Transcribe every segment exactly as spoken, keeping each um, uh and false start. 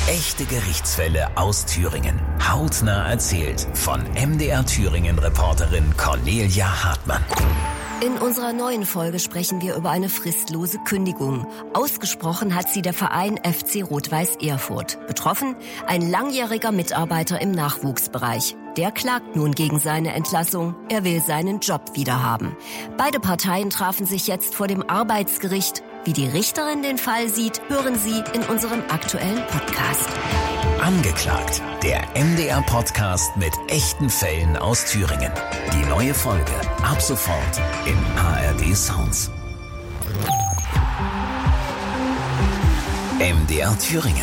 Echte Gerichtsfälle aus Thüringen. Hautnah erzählt von M D R Thüringen-Reporterin Cornelia Hartmann. In unserer neuen Folge sprechen wir über eine fristlose Kündigung. Ausgesprochen hat sie der Verein F C Rot-Weiß Erfurt. Betroffen ein langjähriger Mitarbeiter im Nachwuchsbereich. Der klagt nun gegen seine Entlassung. Er will seinen Job wiederhaben. Beide Parteien trafen sich jetzt vor dem Arbeitsgericht. Wie die Richterin den Fall sieht, hören Sie in unserem aktuellen Podcast. Angeklagt, der M D R-Podcast mit echten Fällen aus Thüringen. Die neue Folge ab sofort im A R D Sounds. M D R Thüringen.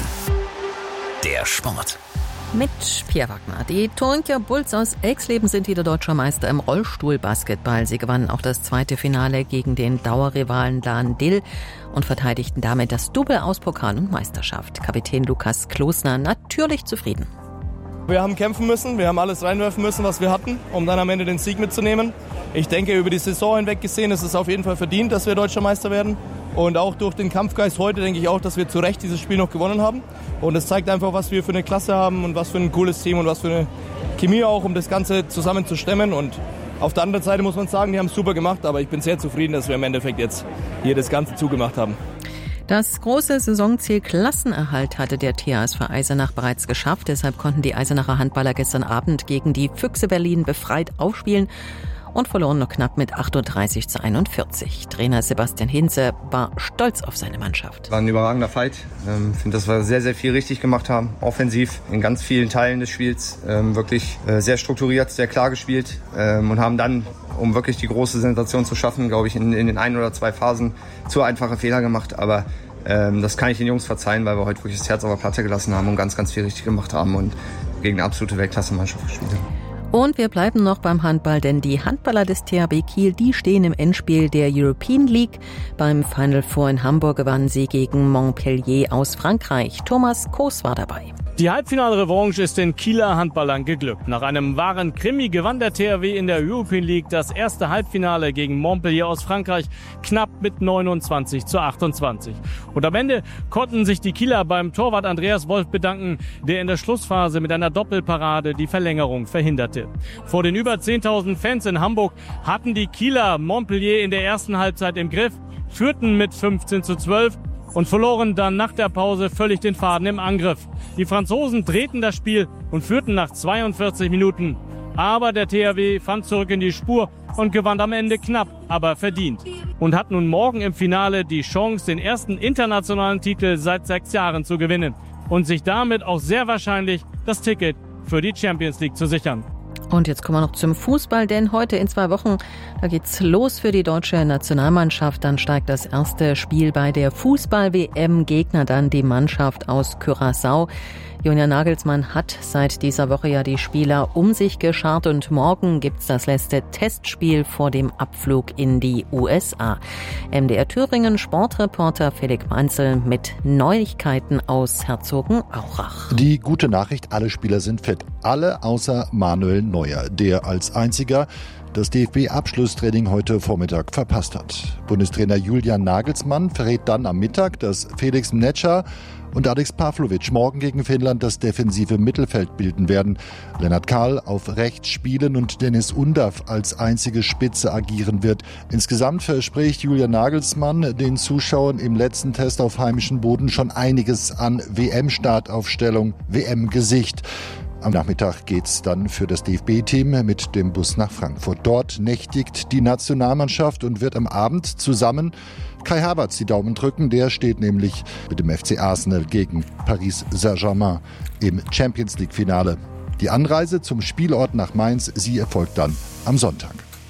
Der Sport. Mit Pierre Wagner. Die Thüringer Bulls aus Exleben sind wieder deutscher Meister im Rollstuhlbasketball. Sie gewannen auch das zweite Finale gegen den Dauerrivalen Dahn Dill und verteidigten damit das Double aus Pokal und Meisterschaft. Kapitän Lukas Klosner natürlich zufrieden. Wir haben kämpfen müssen, wir haben alles reinwerfen müssen, was wir hatten, um dann am Ende den Sieg mitzunehmen. Ich denke, über die Saison hinweg gesehen ist es auf jeden Fall verdient, dass wir deutscher Meister werden. Und auch durch den Kampfgeist heute denke ich auch, dass wir zu Recht dieses Spiel noch gewonnen haben. Und es zeigt einfach, was wir für eine Klasse haben und was für ein cooles Team und was für eine Chemie auch, um das Ganze zusammen zu stemmen. Und auf der anderen Seite muss man sagen, die haben es super gemacht, aber ich bin sehr zufrieden, dass wir im Endeffekt jetzt hier das Ganze zugemacht haben. Das große Saisonziel Klassenerhalt hatte der T H S V Eisenach bereits geschafft. Deshalb konnten die Eisenacher Handballer gestern Abend gegen die Füchse Berlin befreit aufspielen und verloren nur knapp mit achtunddreißig zu einundvierzig. Trainer Sebastian Hinze war stolz auf seine Mannschaft. War ein überragender Fight. Ich ähm, finde, dass wir sehr, sehr viel richtig gemacht haben. Offensiv in ganz vielen Teilen des Spiels. Ähm, wirklich äh, sehr strukturiert, sehr klar gespielt ähm, und haben dann, um wirklich die große Sensation zu schaffen, glaube ich, in, in den ein oder zwei Phasen zu einfache Fehler gemacht. Aber ähm, das kann ich den Jungs verzeihen, weil wir heute wirklich das Herz auf der Platte gelassen haben und ganz, ganz viel richtig gemacht haben und gegen eine absolute Weltklasse-Mannschaft gespielt haben. Und wir bleiben noch beim Handball, denn die Handballer des T H B Kiel, die stehen im Endspiel der European League. Beim Final Four in Hamburg gewannen sie gegen Montpellier aus Frankreich. Thomas Koos war dabei. Die Halbfinalrevanche ist den Kieler Handballern geglückt. Nach einem wahren Krimi gewann der T H W in der European League das erste Halbfinale gegen Montpellier aus Frankreich knapp mit neunundzwanzig zu achtundzwanzig. Und am Ende konnten sich die Kieler beim Torwart Andreas Wolf bedanken, der in der Schlussphase mit einer Doppelparade die Verlängerung verhinderte. Vor den über zehntausend Fans in Hamburg hatten die Kieler Montpellier in der ersten Halbzeit im Griff, führten mit fünfzehn zu zwölf und verloren dann nach der Pause völlig den Faden im Angriff. Die Franzosen drehten das Spiel und führten nach zweiundvierzig Minuten. Aber der T H W fand zurück in die Spur und gewann am Ende knapp, aber verdient. Und hat nun morgen im Finale die Chance, den ersten internationalen Titel seit sechs Jahren zu gewinnen. Und sich damit auch sehr wahrscheinlich das Ticket für die Champions League zu sichern. Und jetzt kommen wir noch zum Fußball, denn heute in zwei Wochen, da geht's los für die deutsche Nationalmannschaft. Dann steigt das erste Spiel bei der Fußball-W M. Gegner dann die Mannschaft aus Curaçao. Julian Nagelsmann hat seit dieser Woche ja die Spieler um sich geschart und morgen gibt's das letzte Testspiel vor dem Abflug in die U S A. M D R Thüringen Sportreporter Felix Manzel mit Neuigkeiten aus Herzogenaurach. Die gute Nachricht, alle Spieler sind fit. Alle außer Manuel Neuer, der als einziger das D F B-Abschlusstraining heute Vormittag verpasst hat. Bundestrainer Julian Nagelsmann verrät dann am Mittag, dass Felix Mnetscher und Alex Pavlovic morgen gegen Finnland das defensive Mittelfeld bilden werden. Lennart Kahl auf rechts spielen und Dennis Undaff als einzige Spitze agieren wird. Insgesamt verspricht Julian Nagelsmann den Zuschauern im letzten Test auf heimischem Boden schon einiges an W M-Startaufstellung, W M-Gesicht. Am Nachmittag geht's dann für das D F B-Team mit dem Bus nach Frankfurt. Dort nächtigt die Nationalmannschaft und wird am Abend zusammen Kai Havertz die Daumen drücken. Der steht nämlich mit dem F C Arsenal gegen Paris Saint-Germain im Champions-League-Finale. Die Anreise zum Spielort nach Mainz, sie erfolgt dann am Sonntag.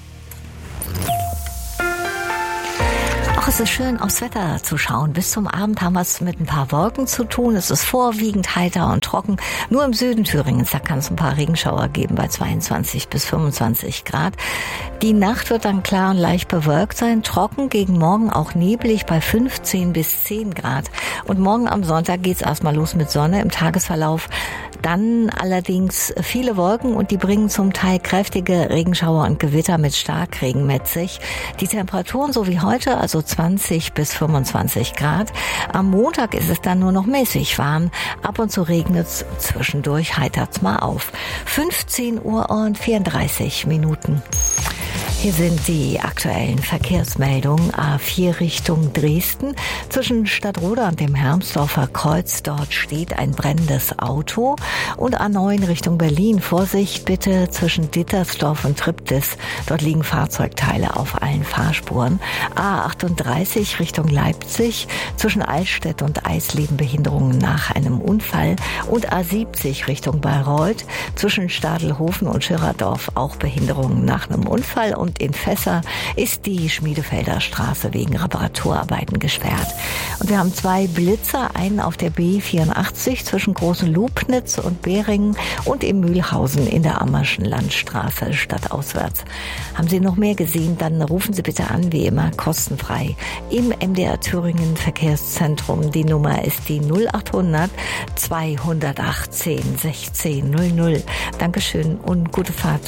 Ach, es ist schön, aufs Wetter zu schauen. Bis zum Abend haben wir es mit ein paar Wolken zu tun. Es ist vorwiegend heiter und trocken. Nur im Süden Thüringens, da kann es ein paar Regenschauer geben bei zweiundzwanzig bis fünfundzwanzig Grad. Die Nacht wird dann klar und leicht bewölkt sein. Trocken, gegen morgen auch neblig bei fünfzehn bis zehn Grad. Und morgen am Sonntag geht's erstmal los mit Sonne im Tagesverlauf. Dann allerdings viele Wolken und die bringen zum Teil kräftige Regenschauer und Gewitter mit Starkregen mit sich. Die Temperaturen so wie heute, also zwanzig zwanzig bis fünfundzwanzig Grad. Am Montag ist es dann nur noch mäßig warm. Ab und zu regnet es, zwischendurch heitert's mal auf. fünfzehn Uhr und vierunddreißig Minuten. Hier sind die aktuellen Verkehrsmeldungen. A vier Richtung Dresden. Zwischen Stadtroda und dem Hermsdorfer Kreuz. Dort steht ein brennendes Auto. Und A neun Richtung Berlin. Vorsicht bitte zwischen Dittersdorf und Triptis. Dort liegen Fahrzeugteile auf allen Fahrspuren. A achtunddreißig Richtung Leipzig. Zwischen Altstedt und Eisleben Behinderungen nach einem Unfall. Und A siebzig Richtung Bayreuth. Zwischen Stadelhofen und Schirerdorf auch Behinderungen nach einem Unfall. Und in Fässer ist die Schmiedefelder Straße wegen Reparaturarbeiten gesperrt. Und wir haben zwei Blitzer, einen auf der B vierundachtzig zwischen Großen Lubnitz und Beringen und in Mühlhausen in der Ammerschen Landstraße stadtauswärts. Haben Sie noch mehr gesehen, dann rufen Sie bitte an, wie immer kostenfrei im M D R Thüringen Verkehrszentrum. Die Nummer ist die null achthundert zweihundertachtzehn sechzehn null null. Dankeschön und gute Fahrt.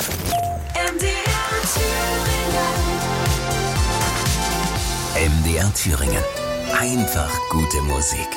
M D R Thüringen. Einfach gute Musik.